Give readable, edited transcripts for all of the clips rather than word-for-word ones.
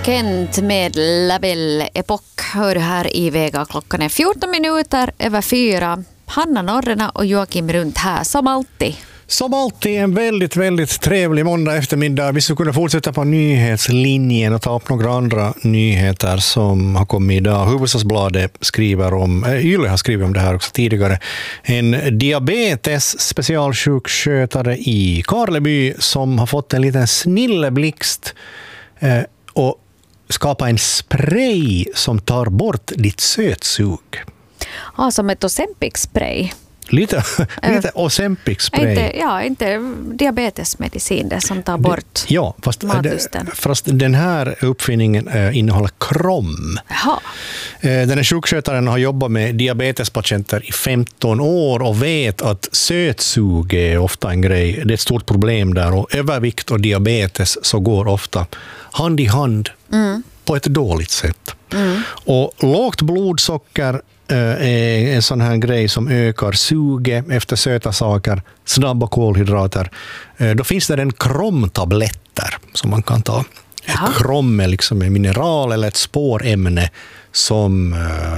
Kent med La Belle Époque hör du här i Vega. Klockan är 14 minuter över 4. Hanna Norrena och Joakim Runt här som alltid. Som alltid en väldigt, väldigt trevlig måndag eftermiddag. Vi skulle kunna fortsätta på nyhetslinjen och ta upp några andra nyheter som har kommit idag. Hufvudstadsbladet skriver om, Yle har skrivit om det här också tidigare. En diabetes specialsjukskötare i Karleby som har fått en liten snilleblixt och skapa en spray som tar bort ditt sötsug. Ja, som ett Ozempic-spray. Lite Ozempic-spray. Inte diabetesmedicin det som tar bort matlusten. Fast den här uppfinningen innehåller krom. Jaha. Den här sjukskötaren har jobbat med diabetespatienter i 15 år och vet att sötsug är ofta en grej. Det är ett stort problem där, och övervikt och diabetes så går ofta hand i hand på ett dåligt sätt. Och lågt blodsocker är en sån här grej som ökar suget efter söta saker, snabba kolhydrater. Då finns det en kromtabletter som man kan ta. Ett krom är liksom en mineral eller ett spårämne som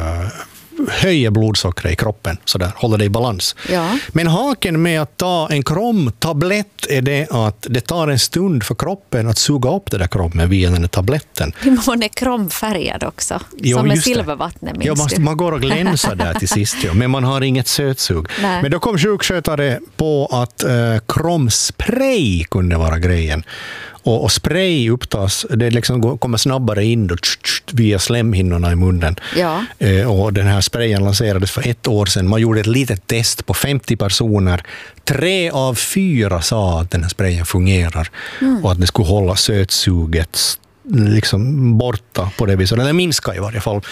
höjer blodsockret i kroppen, så där håller det i balans. Ja. Men haken med att ta en kromtablett är det att det tar en stund för kroppen att suga upp det där krommet via den här tabletten. Man är kromfärgad också, som med silvervattnet, minns du? Man går och glänsar där till sist, men man har inget sötsug. Nej. Men då kom sjukskötare på att kromspray kunde vara grejen. Och spray upptas, det liksom kommer snabbare in då, via slemhinnorna i munnen. Ja. Och den här sprayen lanserades för 1 år sedan. Man gjorde ett litet test på 50 personer. 3 av 4 sa att den här sprayen fungerar. Och att det skulle hålla sötsuget liksom borta på det viset. Den minskar i varje fall.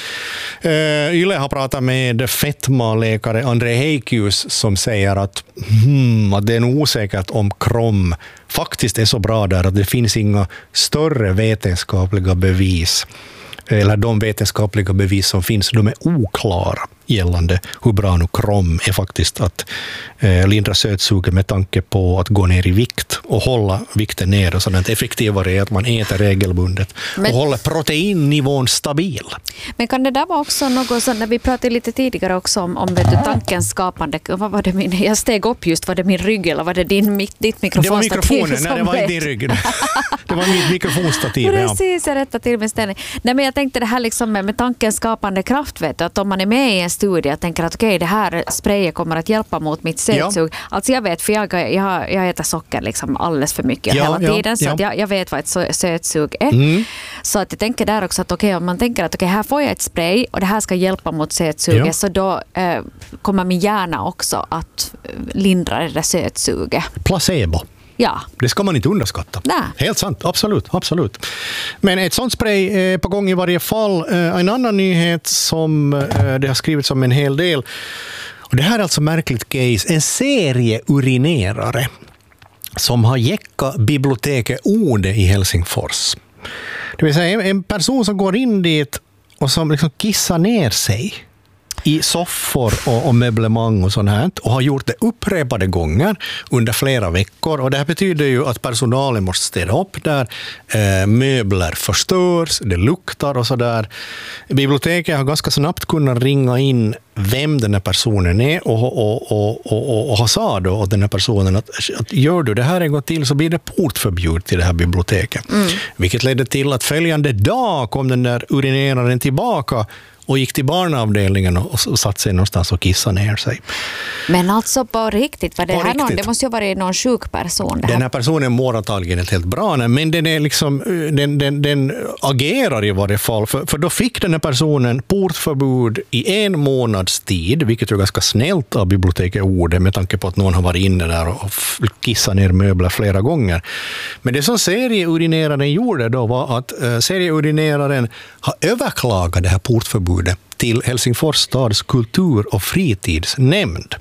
Yle har pratat med fetmaläkare André Heikius som säger att det är nog osäkert om krom faktiskt är så bra där att det finns inga större vetenskapliga bevis. Eller de vetenskapliga bevis som finns, de är oklara gällande hur bra nu krom är faktiskt att lindra sötsuget med tanke på att gå ner i vikt och hålla vikten ner. Och sådant effektivare är att man äter regelbundet och håller proteinnivån stabil. Men kan det där vara också något som, när vi pratade lite tidigare också om tankens skapande, vad var det jag steg upp just, var det min rygg eller var det ditt mikrofonstativ? Det var mikrofonen, nej, det var inte din rygg. Det var mitt mikrofonstativ. Precis, jag rättade till min ställning. Nej, men jag tänkte det här liksom med tankens skapande kraft, vet du, att om man är med i en studie och tänker att okej, det här sprayet kommer att hjälpa mot mitt sötsug. Ja. Alltså jag vet, för jag äter socker liksom alldeles för mycket hela tiden, så att jag vet vad ett sötsug är. Så att jag tänker där också att okej, om man tänker att okej, här får jag ett spray och det här ska hjälpa mot sötsuget, så då kommer min hjärna också att lindra det där sötsuget. Placebo. Ja. Det ska man inte underskatta. Nej. Helt sant, absolut. Men ett sånt spray är på gång i varje fall. En annan nyhet som det har skrivits om en hel del. Och det här är alltså märkligt case. En serieurinerare som har jäckat biblioteket Ode i Helsingfors. Det vill säga en person som går in dit och som liksom kissar ner sig i soffor och möblemang och sånt här, och har gjort det upprepade gånger under flera veckor, och det här betyder ju att personalen måste städa upp där, möbler förstörs, det luktar och sådär. Biblioteket har ganska snabbt kunnat ringa in vem den här personen är och ha sa då åt den här personen att gör du det här en gång till så blir det portförbud till det här biblioteket. Vilket ledde till att följande dag kom den där urineraren tillbaka och gick till barnavdelningen och satt sig någonstans och kissade ner sig. Men alltså på riktigt, var det här någon, det måste ju vara någon sjuk person. Den här personen mår antagligen helt bra, men den är liksom, den agerar i varje fall, för då fick den här personen portförbud i 1 månads tid, vilket är ganska snällt av biblioteket Ode med tanke på att någon har varit inne där och kissat ner möbler flera gånger. Men det som serieurineraren gjorde då var att serieurineraren har överklagat det här portförbudet till Helsingfors stads kultur- och fritidsnämnd.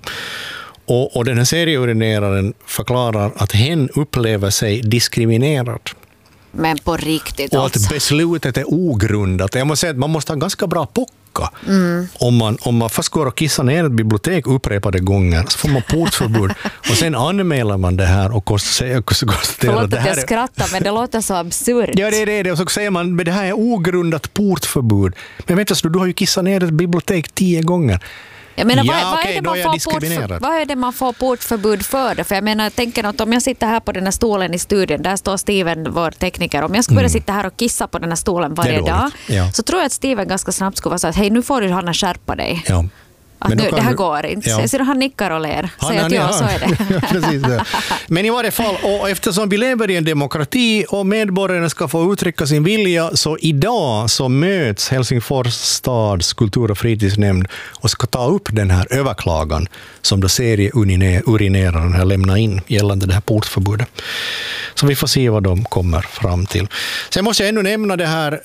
Och den här serieurineraren förklarar att hen upplever sig diskriminerad. Men på riktigt och att beslutet är ogrundat. Jag måste säga att man måste ha ganska bra lucka. Om man först går och kissar ner ett bibliotek upprepade gånger så får man portförbud. Och sen anmäler man det här och konstaterar att det här jag skrattar, men det låter så absurt. Ja, det är det. Och så säger man att det här är ogrundat portförbud. Men vänta, så du har ju kissat ner ett bibliotek 10 gånger. Jag menar, vad är det man får portförbud för? För jag menar, jag tänker att om jag sitter här på den här stolen i studion, där står Steven, vår tekniker, om jag skulle börja sitta här och kissa på den här stolen varje dag, så tror jag att Steven ganska snabbt skulle vara så att hej, nu får du Hanna skärpa dig. Ja. Att nu, det här går inte. Ja. Så han nickar och ler. Säger att ja, så är det. Precis det. Men i varje fall, och eftersom vi lever i en demokrati och medborgarna ska få uttrycka sin vilja, så idag så möts Helsingfors stads kultur- och fritidsnämnd och ska ta upp den här överklagan som då serieurineraren har lämnat in gällande det här portförbudet. Så vi får se vad de kommer fram till. Sen måste jag ännu nämna det här,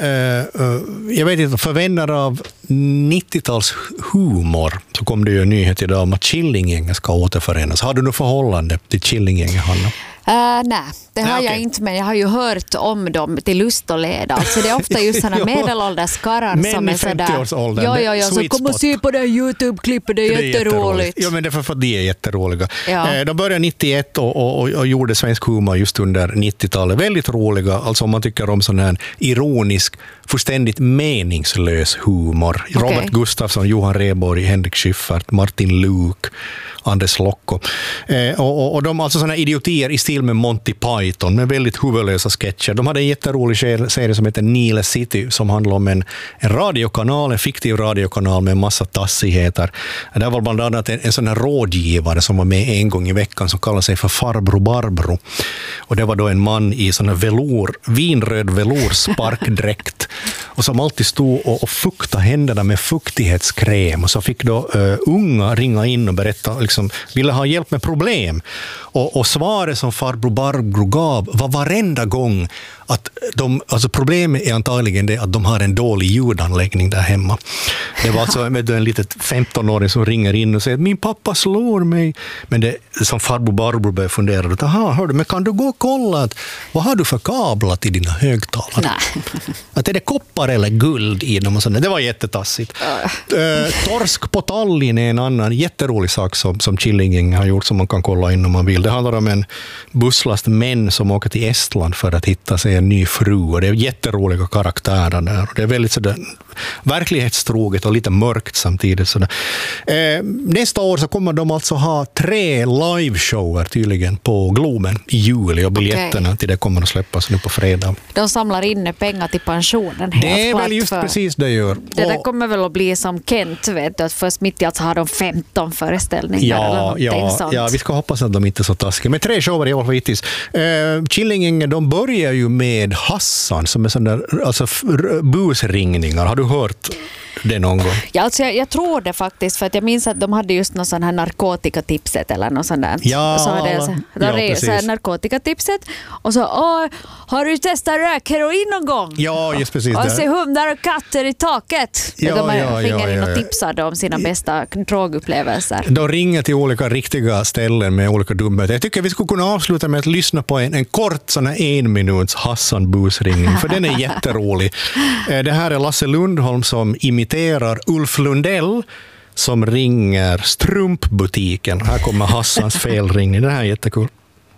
jag vet inte, för vänner av 90-tals humor så kom det ju en nyhet idag om att Killinggänget ska återförenas. Har du något förhållande till Killinggänget, Hanna? Nej, det har jag inte, men jag har ju hört om dem till lust och leda. Alltså det är ofta just sådana medelålders karlar som är sådär. 50-årsåldern. Ja, så kom och se på det här YouTube-klippet, det är jätteroligt. Ja, men det är för att de är jätteroliga. Ja. De började 91 och gjorde svensk humor just under 90-talet. Väldigt roliga, alltså om man tycker om sån här ironisk, fullständigt meningslös humor. Okay. Robert Gustafsson, Johan Rheborg, Henrik Schyffert, Martin Luuk, Anders Lokko. Och de alltså såna idiotier i stil med Monty Python med väldigt huvudlösa sketcher. De hade en jätterolig serie som heter Nile City som handlar om en radiokanal, en fiktiv radiokanal med en massa tassigheter. Det var bland annat en sån här rådgivare som var med en gång i veckan som kallade sig för Farbror Barbro. Och det var då en man i sån här vinröd velour sparkdräkt och som alltid stod och fuktade händerna med fuktighetskräm. Och så fick då unga ringa in och berätta, liksom, ville ha hjälp med problem. Och svaret som Farbror Barbro gav var varenda gång att alltså problemet är antagligen det att de har en dålig ljudanläggning där hemma. Det var alltså med en litet 15-åring som ringer in och säger att min pappa slår mig. Men det som Farbror Barbro började fundera, hördu, men kan du gå och kolla att, vad har du för kablar till dina högtalare? Att är det koppar eller guld i dem och sånt. Det var jättetassigt. Torsk på Tallinn är en annan jätterolig sak som Killinggänget har gjort som man kan kolla in om man vill. Det handlar om en busslast män som åker till Estland för att hitta sig en ny fru och det är jätteroliga karaktärer där. Och det är väldigt sådär verklighetstroget och lite mörkt samtidigt. Sådär. Nästa år så kommer de alltså ha 3 liveshower tydligen på Globen i juli och biljetterna till det kommer att släppas nu på fredag. De samlar in pengar till pensionen. Det är väl just precis det gör. Det där kommer väl att bli som Kent, vet du, att först mitt i allt så har de 15 föreställningar ja, vi ska hoppas att de inte är så taskiga. Men 3 shower i alla fall hittills. Killinggänget, de börjar ju med Hassan som är sån där, alltså busringningar. Har du hört det någon gång? Ja, alltså jag tror det faktiskt, för att jag minns att de hade just någon sån här narkotikatipset eller något sånt där. Ja, så hade så här narkotikatipset och så, har du testat rökheroin någon gång? Ja, just precis. Och se hundar och katter i taket. Ja, de ringer in och tipsar om sina bästa drogupplevelser. De ringer till olika riktiga ställen med olika dumheter. Jag tycker vi skulle kunna avsluta med att lyssna på en kort sån här 1 minuts Hassan-busringning, för den är jätterolig. Det här är Lasse Lundholm som imiterar Ulf Lundell som ringer strumpbutiken. Här kommer Hassans felringning. Det här är jättekul.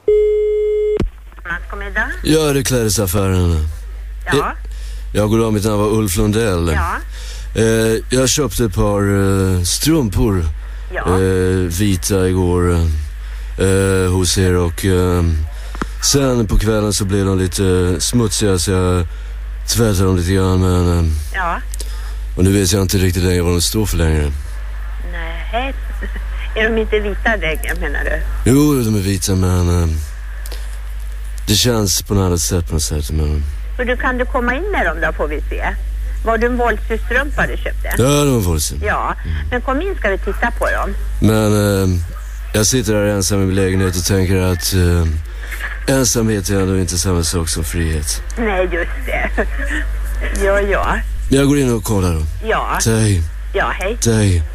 Ja, det är klädesaffären. Ja. Jag går av, mitt namn var Ulf Lundell. Ja. Jag köpte ett par strumpor vita igår hos er och sen på kvällen så blev de lite smutsiga så jag tvättade dem lite grann, men och nu vet jag inte riktigt längre vad de står för längre. Nej, är de inte vita längre, menar du? Jo, de är vita, men det känns på något annat sätt men... Och kan du komma in med dem då, får vi se. Var du en Voltsystrumpa du köpte? Ja, det var en Voltsy. Ja, men kom in ska vi titta på dem. Men jag sitter där ensam i min lägenhet och tänker att ensamhet är ändå inte samma sak som frihet. Nej, just det. Ja. Jag går in och kollar då. Ja. Hej. Ja, hej. Hej.